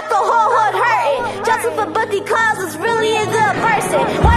left the whole hood hurting. Joseph Bucky Claus is really a good person. Why